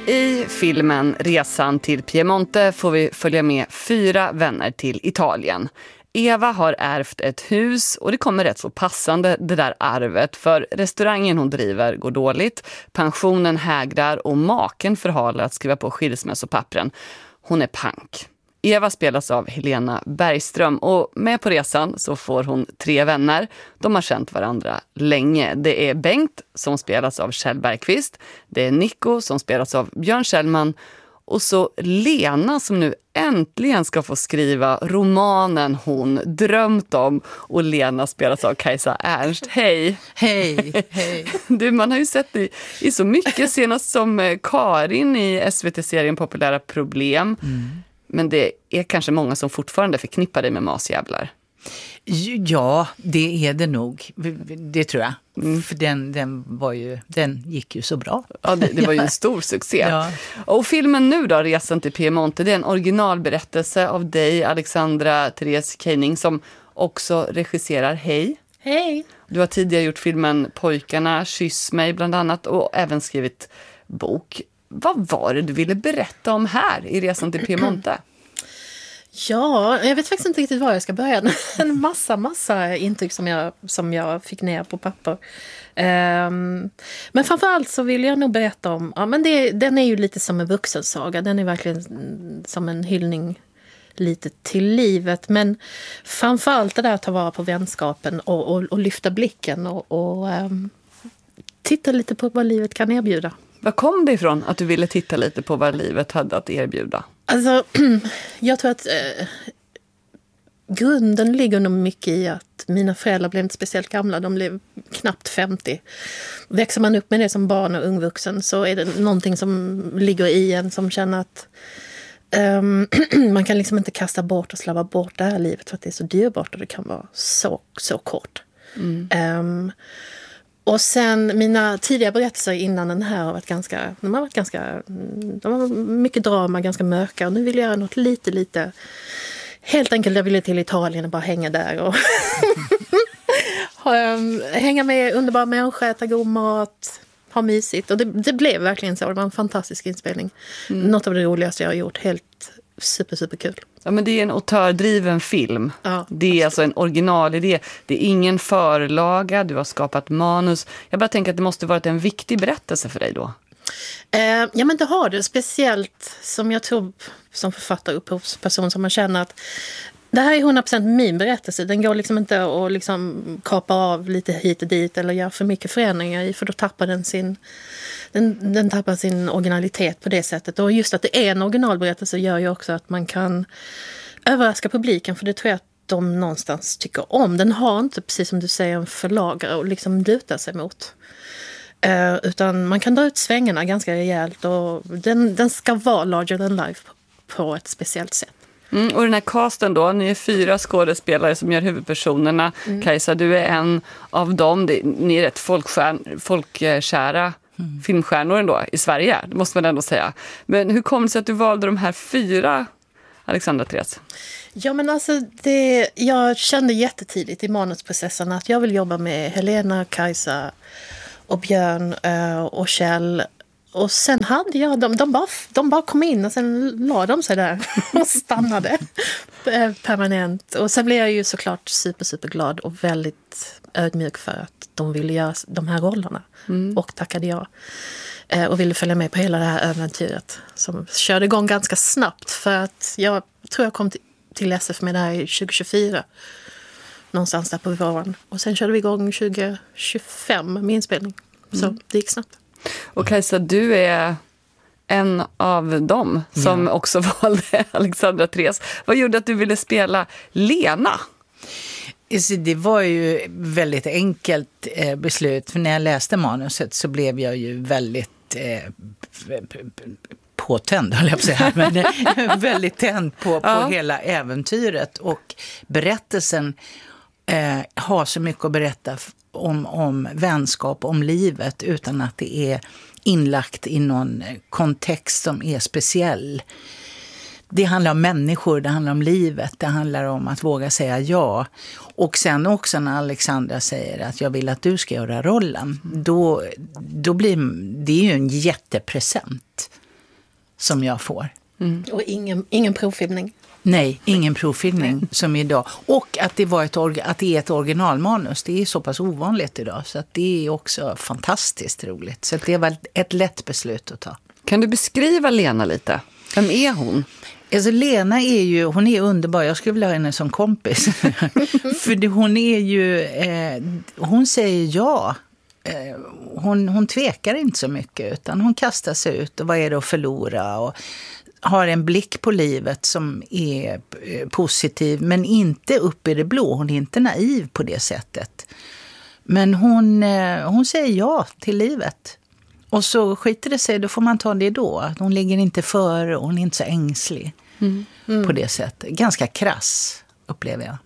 I filmen Resan till Piemonte får vi följa med 4 vänner till Italien. Eva har ärvt ett hus och det kommer rätt så passande det där arvet, för restaurangen hon driver går dåligt, pensionen hägrar och maken förhalar att skriva på skilsmässopappren. Hon är pank. Eva spelas av Helena Bergström och med på resan så får hon 3 vänner. De har känt varandra länge. Det är Bengt som spelas av Kjell Bergqvist. Det är Nico som spelas av Björn Kjellman. Och så Lena som nu äntligen ska få skriva romanen hon drömt om. Och Lena spelas av Kajsa Ernst. Hej! Hej, hej. Du, man har ju sett dig i så mycket, senast som Karin i SVT-serien Populära problem. Men det är kanske många som fortfarande förknippar dig med masjävlar. Ja, det är det nog. Det tror jag. För den gick ju så bra. Ja, det var ju en stor succé. Ja. Och filmen nu då, Resan till Piemonte, det är en originalberättelse av dig, Alexandra Therese Keining, som också regisserar. Hej! Hej! Du har tidigare gjort filmen Pojkarna, Kyss mig bland annat, och även skrivit bok. Vad var det du ville berätta om här i Resan till Piemonte? Ja, jag vet faktiskt inte riktigt var jag ska börja. En massa intryck som jag fick ner på papper. Men framförallt så vill jag nog berätta om... Ja, men den är ju lite som en vuxensaga. Den är verkligen som en hyllning lite till livet. Men framförallt det där att ta vara på vänskapen och lyfta blicken och titta lite på vad livet kan erbjuda. Vad kom det ifrån att du ville titta lite på vad livet hade att erbjuda? Alltså, jag tror att grunden ligger nog mycket i att mina föräldrar blev inte speciellt gamla. De blev knappt 50. Växer man upp med det som barn och ungvuxen så är det någonting som ligger i en, som känner att man kan liksom inte kasta bort och slarva bort det här livet för att det är så dyrbart och det kan vara så kort. Och sen mina tidiga berättelser innan den här har varit de har mycket drama, ganska mörka, och nu vill jag göra något lite helt enkelt. Jag ville till Italien och bara hänga där och hänga med underbara människor, äta god mat, ha mysigt, och det blev verkligen så. Det var en fantastisk inspelning. Något av det roligaste jag har gjort, helt superkul. Ja, men det är en autördriven film. Ja, det är alltså en originalidé. Det är ingen förlaga, du har skapat manus. Jag bara tänker att det måste varit en viktig berättelse för dig då. Ja, men det har det. Speciellt som jag tror som författare och upphovsperson, som man känner att det här är 100% min berättelse. Den går liksom inte att liksom kapa av lite hit och dit eller göra för mycket förändringar i, för då tappar den tappar sin originalitet på det sättet. Och just att det är en originalberättelse gör ju också att man kan överraska publiken, för det tror jag att de någonstans tycker om. Den har inte, precis som du säger, en förlagare och liksom luta sig mot. Utan man kan dra ut svängarna ganska rejält, och den ska vara larger than life på ett speciellt sätt. Och den här casten då, ni är 4 skådespelare som gör huvudpersonerna. Kajsa, du är en av dem. Ni är rätt folkkära filmstjärnor ändå i Sverige, det måste man ändå säga. Men hur kom det sig att du valde de här 4, Alexandra Therese? Ja, men alltså jag kände jättetidigt i manusprocessen att jag vill jobba med Helena, Kajsa och Björn och Kjell. Och sen hade jag de bara kom in och sen la de sig där och stannade permanent. Och sen blev jag ju såklart superglad och väldigt ödmjuk för att de ville göra de här rollerna. Och tackade jag. Och ville följa med på hela det här äventyret som körde igång ganska snabbt, för att jag tror jag kom till SF med det här i 2024. Någonstans där på våren. Och sen körde vi igång 2025 med inspelning. Så det gick snabbt. Och Kajsa, du är en av dem som också valde Alexandra Therese. Vad gjorde att du ville spela Lena? Det var ju väldigt enkelt beslut. För när jag läste manuset så blev jag ju väldigt påtänd, höll jag på att säga. Men väldigt tänd på hela äventyret. Och berättelsen har så mycket att berätta om vänskap, om livet, utan att det är inlagt i någon kontext som är speciell. Det handlar om människor, det handlar om livet, det handlar om att våga säga ja. Och sen också när Alexandra säger att jag vill att du ska göra rollen, då blir det ju en jättepresent som jag får. Och ingen provfilmning. Nej, ingen provfilmning som idag. Och att det är ett originalmanus. Det är så pass ovanligt idag. Så att det är också fantastiskt roligt. Så att det var ett lätt beslut att ta. Kan du beskriva Lena lite? Vem är hon? Alltså Lena hon är underbar. Jag skulle vilja ha henne som kompis. För hon är ju, hon säger ja. Hon tvekar inte så mycket utan hon kastar sig ut och vad är det att förlora och har en blick på livet som är positiv men inte upp i det blå. Hon är inte naiv på det sättet. Men hon säger ja till livet. Och så skiter det sig, då får man ta det då. Hon ligger inte för och hon är inte så ängslig på det sättet. Ganska krass upplever jag.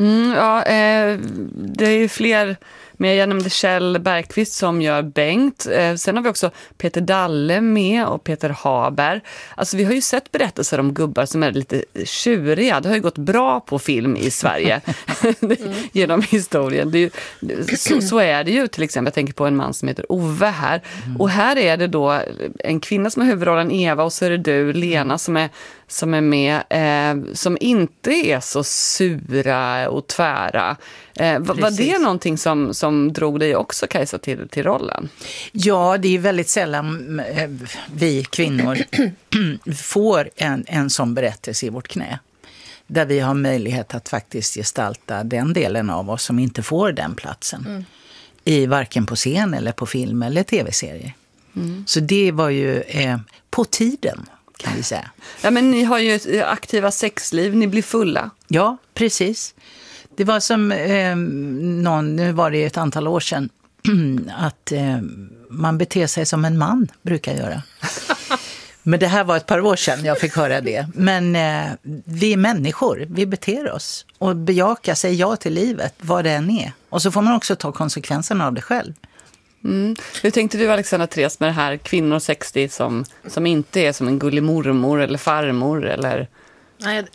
Det är ju fler, men jag nämnde Kjell Bergqvist som gör Bengt. Sen har vi också Peter Dalle med och Peter Haber. Alltså vi har ju sett berättelser om gubbar som är lite tjuriga. Det har ju gått bra på film i Sverige genom historien. Så är det ju till exempel. Jag tänker på en man som heter Ove här. Och här är det då en kvinna som är huvudrollen Eva och så är det du, Lena, som är med, som inte är så sura och tvära. Var det någonting som drog dig också, Kajsa, till rollen? Ja, det är väldigt sällan vi kvinnor får en sån berättelse i vårt knä. Där vi har möjlighet att faktiskt gestalta den delen av oss som inte får den platsen. I varken på scen eller på film eller tv-serier. Så det var ju på tiden, kan vi säga. Ja, men ni har ju aktiva sexliv, ni blir fulla. Ja, precis. Det var som nu var det ett antal år sedan, att man beter sig som en man brukar göra. Men det här var ett par år sedan jag fick höra det. Men vi är människor, vi beter oss. Och bejaka, säga ja till livet, vad det än är. Och så får man också ta konsekvenserna av det själv. Hur tänkte du, Alexandra Therese, med det här kvinnor 60 som inte är som en gullig mormor eller farmor? Eller? Nej,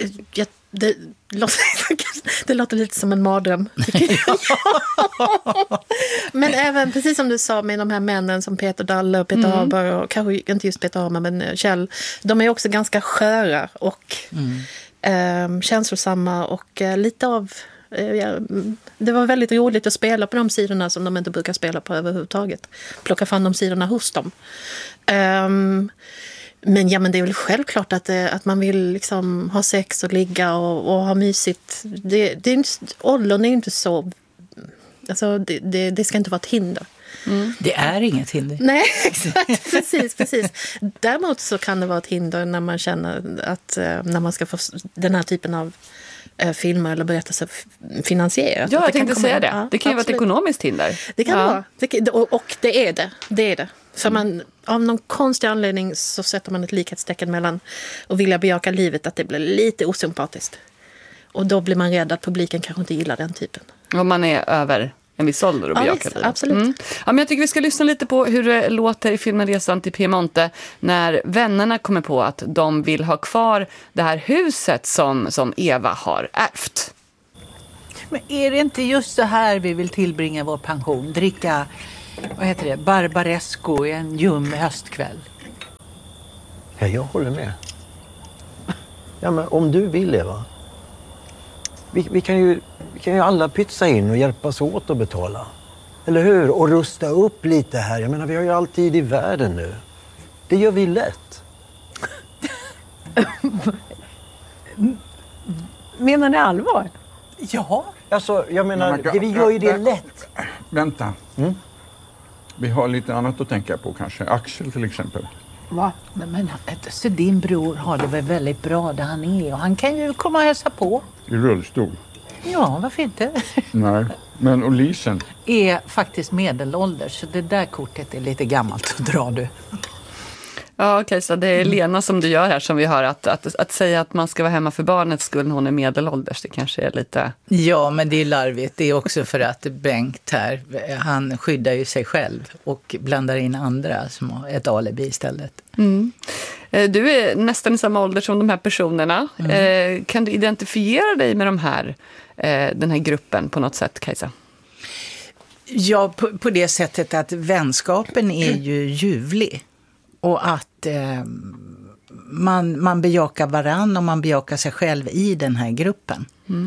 det låter lite som en mardröm. Men även, precis som du sa, med de här männen som Peter Dalle och Peter Haber och kanske inte just Peter Haber men Kjell, de är också ganska sköra och känslosamma och lite av det var väldigt roligt att spela på de sidorna som de inte brukar spela på överhuvudtaget. Plocka fram de sidorna hos dem. Men det är väl självklart att man vill liksom ha sex och ligga och ha mysigt. Åldern är inte så... Alltså, det ska inte vara ett hinder. Det är inget hinder. Nej, exakt. Precis. Däremot så kan det vara ett hinder när man känner att när man ska få den här typen av filmer eller berättelser finansierat. Ja, jag tänkte säga det. Ja, det kan ju vara ett ekonomiskt hinder. Det kan det vara. Och det är det. Det är det. För man, av någon konstig anledning så sätter man ett likhetstecken mellan att vilja bejaka livet, att det blir lite osympatiskt. Och då blir man rädd att publiken kanske inte gillar den typen. Om man är över en viss ålder och bejakar livet. Absolut. Ja, men jag tycker vi ska lyssna lite på hur det låter i filmen Resan till Piemonte när vännerna kommer på att de vill ha kvar det här huset som Eva har ärvt. Men är det inte just så här vi vill tillbringa vår pension? Dricka, Barbaresco i en ljum höstkväll. Ja, jag håller med. Ja, men om du vill, Eva. Vi kan ju alla pytsa in och hjälpas åt att betala. Eller hur? Och rusta upp lite här. Jag menar, vi har ju alltid i världen nu. Det gör vi lätt. Menar ni allvar? Ja. Alltså, jag menar, vi gör ju det lätt. Vänta. Vi har lite annat att tänka på kanske. Axel till exempel. Va? Men så din bror har det väl väldigt bra där han är. Och han kan ju komma och hälsa på. I rullstol? Ja, varför inte? Nej, men och Lisen? Är faktiskt medelålder, så det där kortet är lite gammalt att dra du. Ja, okej, så det är Lena som du gör här som vi hör. Att säga att man ska vara hemma för barnets skull när hon är medelålders, det kanske är lite... Ja, men det är larvigt. Det är också för att Bengt här, han skyddar ju sig själv och blandar in andra som har ett alibi istället. Du är nästan i samma ålder som de här personerna. Kan du identifiera dig med den här gruppen på något sätt, Kajsa? Ja, på det sättet att vänskapen är ju ljuvlig. Och att man bejakar varann och man bejakar sig själv i den här gruppen.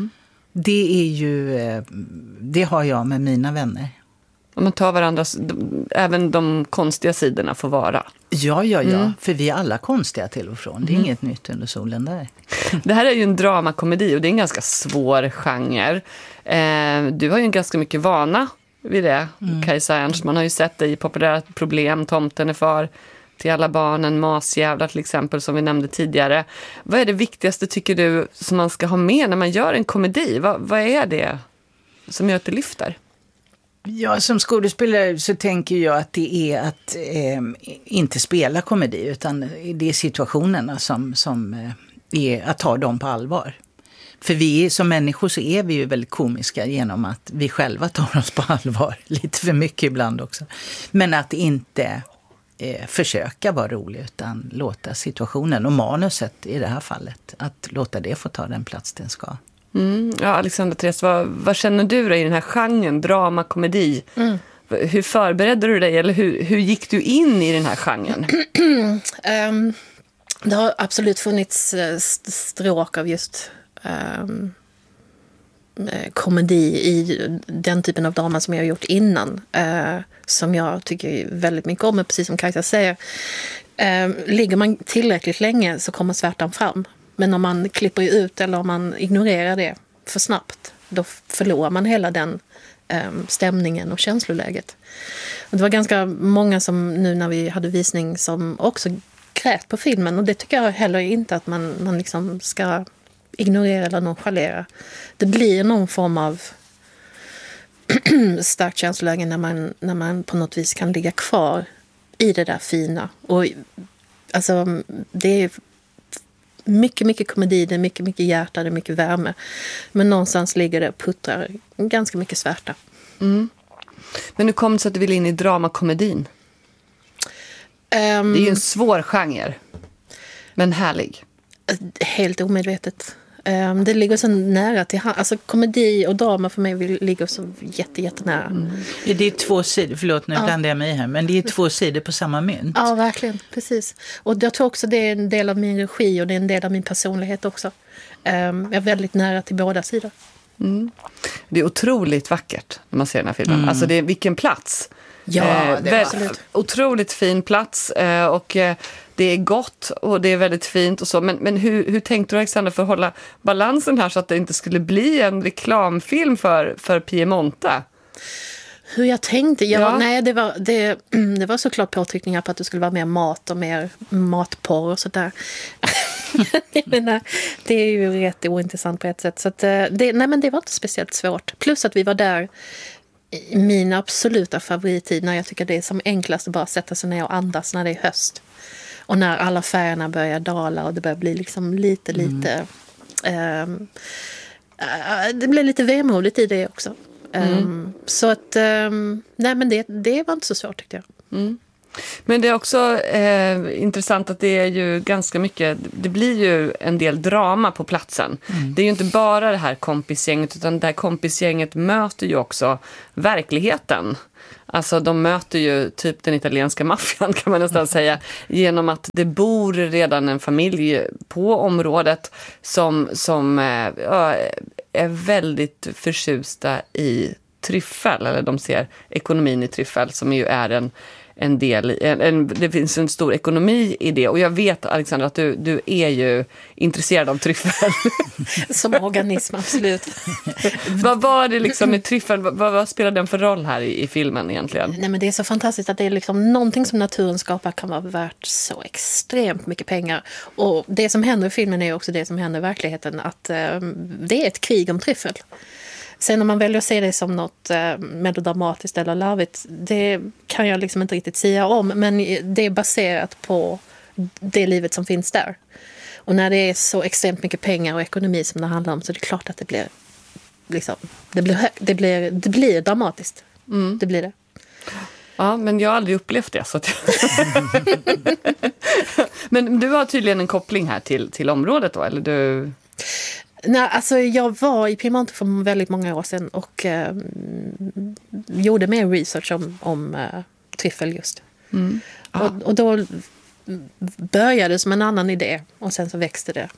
Det har jag med mina vänner. Om man tar varandras, även de konstiga sidorna får vara. Ja, för vi är alla konstiga till och från. Det är inget nytt under solen där. Det här är ju en dramakomedi och det är en ganska svår genre. Du har ju ganska mycket vana vid det, Kajsa Ernst. Man har ju sett dig i Populära problem, Tomten är far till alla barnen, Masjävlar till exempel, som vi nämnde tidigare. Vad är det viktigaste, tycker du, som man ska ha med när man gör en komedi? Vad är det som gör att det lyfter? Ja, som skådespelare så tänker jag att det är att inte spela komedi, utan det är situationerna som är att ta dem på allvar. För vi som människor så är vi ju väldigt komiska genom att vi själva tar oss på allvar. Lite för mycket ibland också. Men att inte försöka vara rolig, utan låta situationen och manuset i det här fallet, att låta det få ta den plats den ska. Ja, Alexandra Therese, vad känner du då i den här genren, drama, komedi? Hur förberedde du dig, eller hur gick du in i den här genren? Det har absolut funnits stråk av just komedi i den typen av drama som jag har gjort innan, som jag tycker väldigt mycket om. Precis som Kajsa säger, ligger man tillräckligt länge så kommer svärtan fram. Men om man klipper ut eller om man ignorerar det för snabbt, då förlorar man hela den stämningen och känsloläget. Och det var ganska många som nu när vi hade visning som också grät på filmen, och det tycker jag heller inte att man liksom ska ignorera eller nonchalera. Det blir någon form av starkt känsloläge när man på något vis kan ligga kvar i det där fina. Och alltså, det är mycket komedi, det är mycket hjärta, det är mycket värme. Men någonstans ligger det och puttrar ganska mycket svärta. Men hur kom det så att du ville in i dramakomedin? Det är ju en svår genre, men härlig. Helt omedvetet. Det ligger så nära till alltså komedi och drama för mig ligger så jättenära. Det är två sidor, förlåt nu blandar jag mig här, men det är två sidor på samma mynt. Ja, verkligen, precis. Och jag tror också det är en del av min regi och det är en del av min personlighet också. Jag är väldigt nära till båda sidor. Det är otroligt vackert när man ser den här filmen. Alltså det är vilken plats. Ja, det är absolut. Otroligt fin plats och det är gott och det är väldigt fint och så. Men hur tänkte du, Alexandra, för att hålla balansen här så att det inte skulle bli en reklamfilm för Piemonte? Hur jag tänkte? Nej, det var såklart påtryckningar på att det skulle vara mer mat och mer matporr och sådär. Jag menar, det är ju rätt ointressant på ett sätt. Så att, det var inte speciellt svårt. Plus att vi var där i min absoluta favorittid, när jag tycker det är som enklast att bara sätta sig ner och andas när det är höst. Och när alla färgerna börjar dala och det börjar bli liksom lite det blir lite vemodigt i det också. Så att nej, men det var inte så svårt, tyckte jag. Men det är också intressant att det är ju ganska mycket, det blir ju en del drama på platsen. Det är ju inte bara det här kompisgänget, utan det här kompisgänget möter ju också verkligheten. Alltså de möter ju typ den italienska maffian, kan man nästan säga, genom att det bor redan en familj på området som är väldigt förtjusta i tryffel, eller de ser ekonomin i tryffel som ju är en del, det finns en stor ekonomi i det. Och jag vet, Alexandra, att du är ju intresserad av tryffel. Som organism, absolut. Vad var det liksom med tryffel? Vad spelar den för roll här i filmen egentligen? Nej, men det är så fantastiskt att det är liksom någonting som naturen skapar kan vara värt så extremt mycket pengar. Och det som händer i filmen är också det som händer i verkligheten. Att det är ett krig om tryffel. Sen om man väljer att se det som något melodramatiskt eller larvigt, det kan jag liksom inte riktigt säga om. Men det är baserat på det livet som finns där. Och när det är så extremt mycket pengar och ekonomi som det handlar om, så är det klart att det blir liksom, det blir dramatiskt. Det blir det. Ja, men jag har aldrig upplevt det. Så att Men du har tydligen en koppling här till området då, eller du... Nej, alltså jag var i Piemonte för väldigt många år sedan och gjorde mer research om tryffel just. Och då började som en annan idé och sen så växte det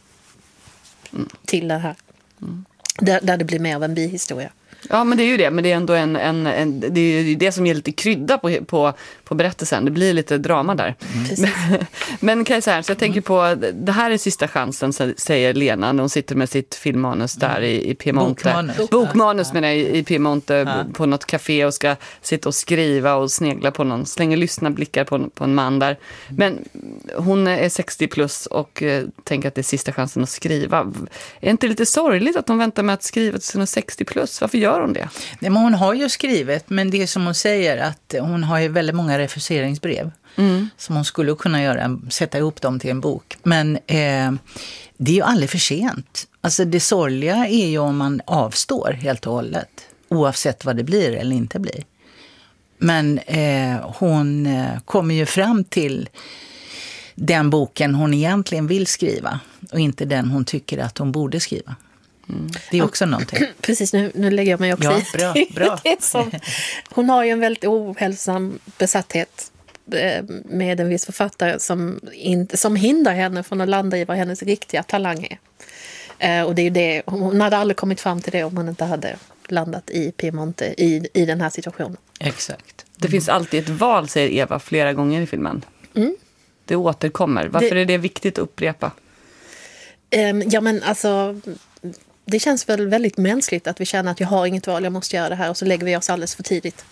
till det här. Där det blir mer av en bihistoria. Ja, men det är ju det. Men det är ändå det är ju det som ger lite krydda på berättelsen. Det blir lite drama där. Men kan jag säga, så jag tänker på, det här är sista chansen, säger Lena när hon sitter med sitt filmmanus där i Piemonte. Bokmanus menar jag, i Piemonte på något café och ska sitta och skriva och snegla på någon, slänga lyssna blickar på en man där. Men hon är 60 plus och tänker att det är sista chansen att skriva. Är det inte lite sorgligt att hon väntar med att skriva till sina 60 plus? Varför gör hon det? Nej, men hon har ju skrivit, men det är som hon säger att hon har ju väldigt många refuseringsbrev som hon skulle kunna sätta ihop dem till en bok. Men det är ju aldrig för sent. Alltså det sorgliga är ju om man avstår helt och hållet, oavsett vad det blir eller inte blir. Men hon kommer ju fram till den boken hon egentligen vill skriva och inte den hon tycker att hon borde skriva. Det är också någonting. Precis, nu lägger jag mig också i. Bra. Hon har ju en väldigt ohälsam besatthet med en viss författare som hindrar henne från att landa i vad hennes riktiga talang är. Och det är ju det, hon hade aldrig kommit fram till det om hon inte hade landat i Piemonte i den här situationen. Exakt. Det finns alltid ett val, säger Eva flera gånger i filmen. Det återkommer. Varför är det viktigt att upprepa? Ja, men alltså, det känns väl väldigt mänskligt att vi känner att jag har inget val, jag måste göra det här, och så lägger vi oss alldeles för tidigt.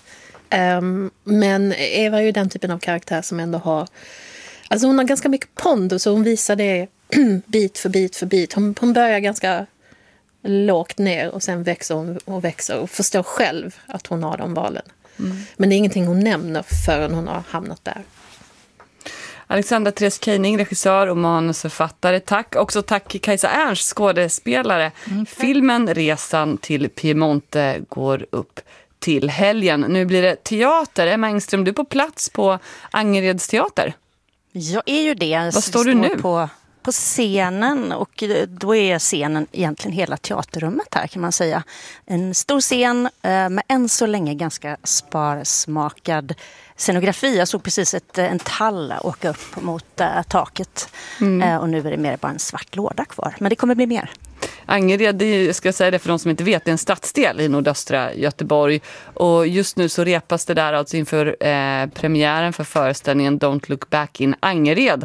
Men Eva är ju den typen av karaktär som ändå har, alltså hon har ganska mycket pondus och hon visar det bit för bit för bit. Hon börjar ganska lågt ner och sen växer och förstår själv att hon har de valen. Men det är ingenting hon nämner förrän hon har hamnat där. Alexandra Therese Keining, regissör och manusförfattare. Tack. Också tack Kajsa Ernst, skådespelare. Filmen Resan till Piemonte går upp till helgen. Nu blir det teater. Emma Engström, du är på plats på Angereds teater. Jag är ju det. Vad står du nu? På scenen, och då är scenen egentligen hela teaterrummet här, kan man säga. En stor scen med än så länge ganska sparsmakad scenografi. Jag såg precis en tall åka upp mot taket och nu är det mer bara en svart låda kvar. Men det kommer bli mer. Angered, jag ska säga det för de som inte vet, det är en stadsdel i nordöstra Göteborg. Och just nu så repas det där alltså inför premiären för föreställningen Don't Look Back in Angered.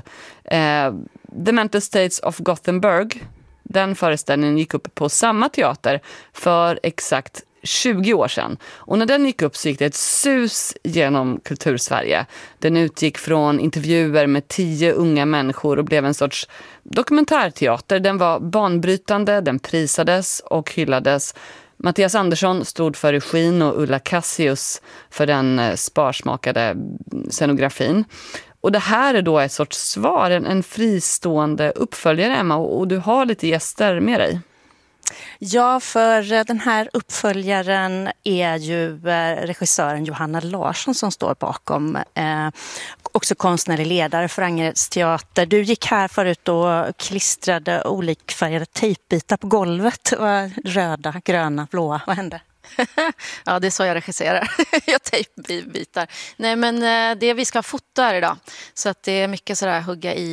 The Mental States of Gothenburg, den föreställningen gick upp på samma teater för exakt 20 år sedan. Och när den gick upp så gick det ett sus genom Kultursverige. Den utgick från intervjuer med 10 unga människor och blev en sorts dokumentärteater. Den var banbrytande, den prisades och hyllades. Mattias Andersson stod för regin och Ulla Cassius för den sparsmakade scenografin. Och det här är då ett sorts svar, en fristående uppföljare, Emma, och du har lite gäster med dig. Ja, för den här uppföljaren är ju regissören Johanna Larsson som står bakom. Också konstnärlig ledare för Angereds teater. Du gick här förut och klistrade olikfärgade tejpbitar på golvet. Röda, gröna, blåa. Vad hände? Ja, det är så jag regisserar. Jag tejpbitar. Nej, men det vi ska fota här idag. Så att det är mycket sådär hugga i